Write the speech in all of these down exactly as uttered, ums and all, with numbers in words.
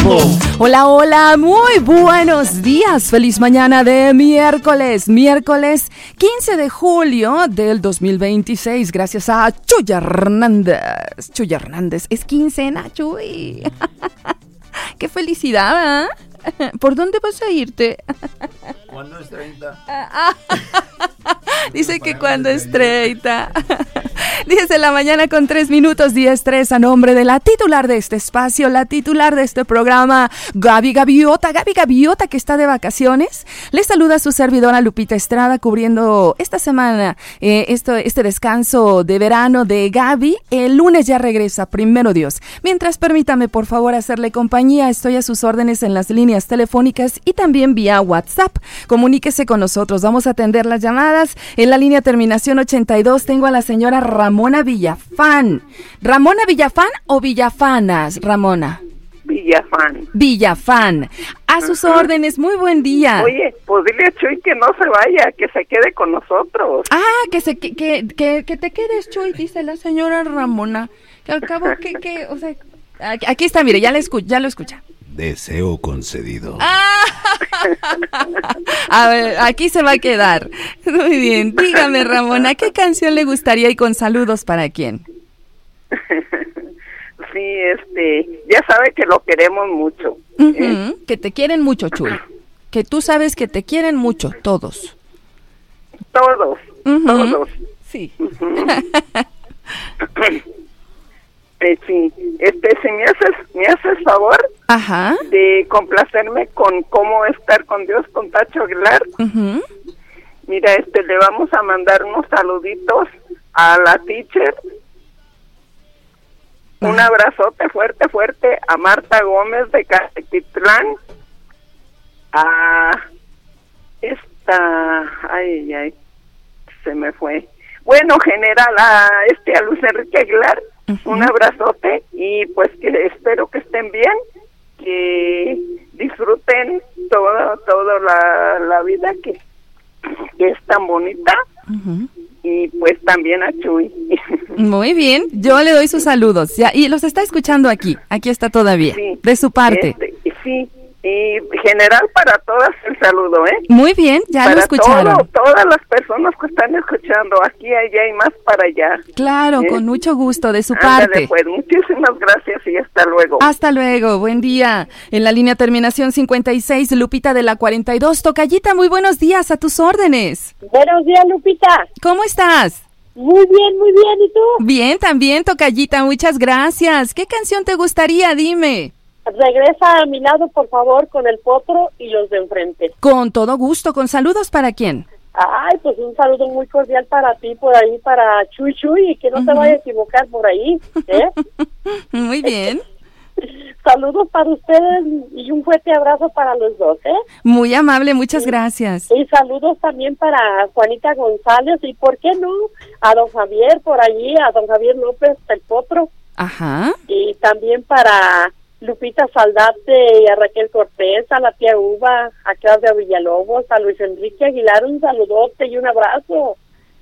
Mambo. Hola, hola, muy buenos días. Feliz mañana de miércoles, miércoles quince de julio del dos mil veintiséis. Gracias a Chuy Hernández. Chuy Hernández, es quincena, Chuy. ¡Qué felicidad! ¿eh? ¿Por dónde vas a irte? ¿Cuándo es treinta? Dice que cuando es treinta. diez de la mañana con tres minutos, diez tres, a nombre de la titular de este espacio, la titular de este programa, Gaby Gaviota, Gaby Gaviota, que está de vacaciones. Les saluda su servidora Lupita Estrada, cubriendo esta semana eh, esto, este descanso de verano de Gaby. El lunes ya regresa, primero Dios. Mientras, permítame por favor hacerle compañía, estoy a sus órdenes en las líneas telefónicas y también vía WhatsApp. Comuníquese con nosotros, vamos a atender las llamadas. En la línea terminación ochenta y dos tengo a la señora Ramona Villafán. ¿Ramona Villafán o Villafanas, Ramona? Villafán. Villafán. A sus uh-huh. órdenes, muy buen día. Oye, pues dile a Chuy que no se vaya, que se quede con nosotros. Ah, que se que, que, que, que te quedes, Chuy, dice la señora Ramona. Que al cabo, que, que, o sea, aquí está, mire, ya, le escu- ya lo escucha. Deseo concedido. Ah, a ver, aquí se va a quedar. Muy bien, dígame, Ramona, ¿qué canción le gustaría y con saludos para quién? Sí, este, ya sabe que lo queremos mucho. Uh-huh, ¿eh? Que te quieren mucho, Chuy. Que tú sabes que te quieren mucho, todos. Todos, uh-huh. todos. Sí. Uh-huh. Eh, sí, este, si me haces, me haces favor Ajá. de complacerme con Cómo estar con Dios con Tacho Aguilar. Uh-huh. Mira, este, le vamos a mandar unos saluditos a la teacher. Uh-huh. Un abrazote fuerte, fuerte a Marta Gómez de Catequitlán. A esta, ay, ay, se me fue. Bueno, general, a este, a Luis Enrique Aguilar. Uh-huh. Un abrazote y pues que espero que estén bien, que disfruten toda toda la, la vida que, que es tan bonita. Uh-huh. Y pues también a Chuy. Muy bien, yo le doy sus saludos ya, y los está escuchando aquí, aquí está todavía, sí, de su parte. Este, sí, y general para todas el saludo, ¿eh? Muy bien, ya para lo escucharon. Todo, todas las personas que están escuchando, aquí, allá y más para allá. Claro, ¿eh? Con mucho gusto, de su Ándale, parte. Pues, muchísimas gracias y hasta luego. Hasta luego, buen día. En la línea terminación cincuenta y seis, Lupita de la cuarenta y dos. Tocallita, muy buenos días, a tus órdenes. Buenos días, Lupita. ¿Cómo estás? Muy bien, muy bien, ¿y tú? Bien, también, Tocallita, muchas gracias. ¿Qué canción te gustaría? Dime. Regresa a mi lado, por favor, con el potro y los de enfrente. Con todo gusto, con saludos para quién. Ay, pues un saludo muy cordial para ti, por ahí, para Chuy Chuy, y que no uh-huh. te vaya a equivocar por ahí, ¿eh? Muy bien. Saludos para ustedes y un fuerte abrazo para los dos, ¿eh? Muy amable, muchas gracias. Y saludos también para Juanita González y, ¿por qué no? A don Javier por allí, a don Javier López, el potro. Ajá. Y también para Lupita Saldate y a Raquel Cortés, a la tía Uva, a Claudia Villalobos, a Luis Enrique Aguilar, un saludote y un abrazo.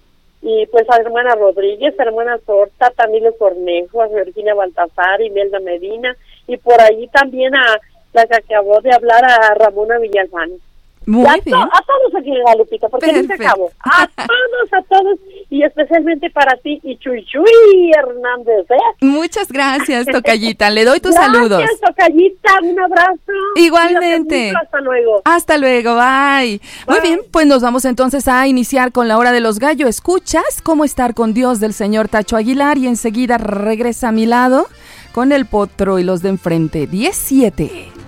Y pues a hermana Rodríguez, a hermana Sorta, Camilo Cornejo, a Virginia Baltasar, Imelda Medina, y por allí también a la que acabó de hablar, a Ramona Villafán. Muy a bien. To- a todos aquí en la Lupita, porque no se acabó. A todos, a todos, y especialmente para ti y Chuy Chuy Hernández, ¿eh? Muchas gracias, Tocallita. Le doy tus gracias, saludos. Gracias, Tocallita. Un abrazo. Igualmente. Mucho, hasta luego. Hasta luego, bye. bye. Muy bien, pues nos vamos entonces a iniciar con la hora de los gallos. ¿Escuchas Cómo estar con Dios del señor Tacho Aguilar? Y enseguida regresa a mi lado con el potro y los de enfrente. diez siete.